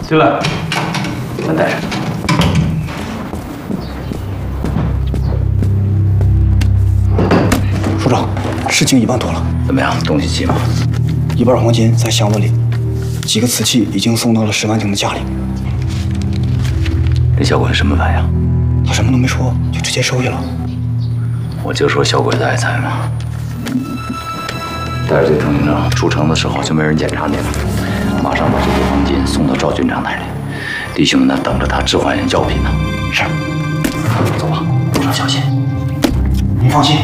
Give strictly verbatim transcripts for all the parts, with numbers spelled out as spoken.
进来，咱带上。 署长，事情一半妥了。 怎么样，东西齐吗？ 一半黄金在箱子里，几个瓷器已经送到了石万婷的家里。 这小鬼什么反应？ 他什么都没说，就直接收下了。 我就说小鬼子爱财嘛。带着这通行证出城的时候就没人检查你了，马上把这些黄金送到赵军长那里。弟兄们呢，等着他置换药品呢。 是。 走吧，路上小心。 您放心。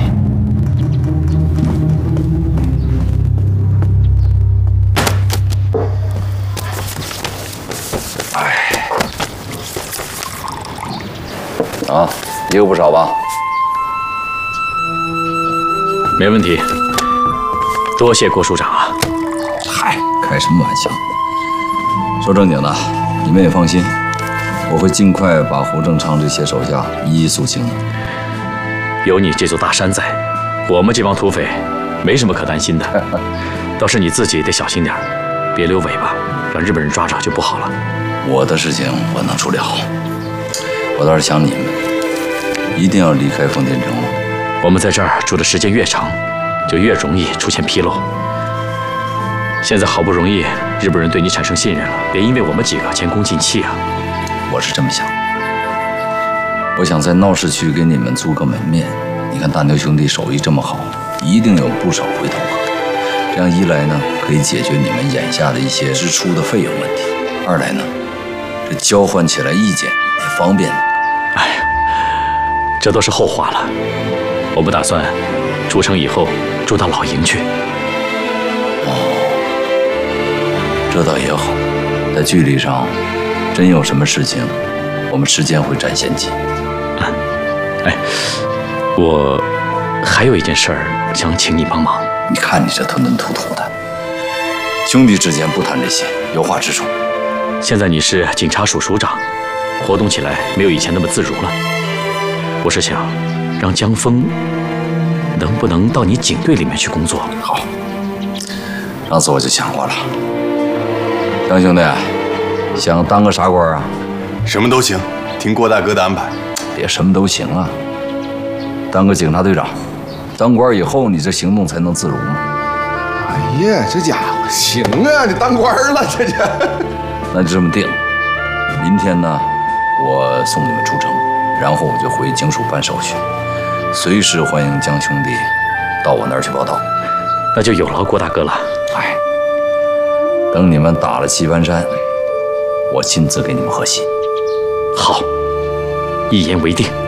哎，啊，衣服不少吧？ 没问题。多谢郭署长啊！ 嗨，开什么玩笑？说正经的，你们也放心，我会尽快把胡正昌这些手下一一肃清的。 有你这座大山在，我们这帮土匪没什么可担心的。倒是你自己得小心点，别留尾巴，让日本人抓着就不好了。 我的事情我能处理好，我倒是想你们一定要离开丰田城。 我们在这儿住的时间越长，就越容易出现纰漏。现在好不容易日本人对你产生信任了，别因为我们几个前功尽弃啊！ 我是这么想，我想在闹市区给你们租个门面。你看大牛兄弟手艺这么好，一定有不少回头客。这样一来呢，可以解决你们眼下的一些支出的费用问题；二来呢，这交换起来意见也方便。 哎呀，这都是后话了。我们打算出城以后住到老营去。 哦，这倒也好，在距离上，真有什么事情，我们时间会占先机。 啊，哎，我还有一件事儿想请你帮忙。 你看你这吞吞吐吐的，兄弟之间不谈这些，有话直说。 现在你是警察署署长，活动起来没有以前那么自如了。我是想让江峰能不能到你警队里面去工作？ 好，上次我就想过了。江兄弟，想当个啥官啊？ 什么都行，听郭大哥的安排。 别什么都行啊，当个警察队长，当官以后你这行动才能自如嘛。 哎呀，这家伙行啊，这当官了，这就。 那就这么定。明天呢，我送你们出城，然后我就回警署办手续。随时欢迎江兄弟到我那儿去报道。 那就有劳郭大哥了。 哎，等你们打了棋盘山，我亲自给你们贺喜。 好，一言为定。